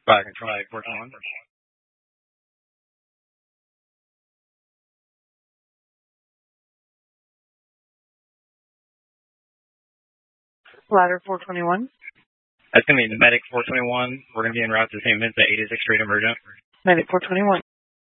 Fire control 421. Ladder 421. That's going to be the Medic 421. We're going to be en route to St. Vincent 86 Street Emergent. Medic 421.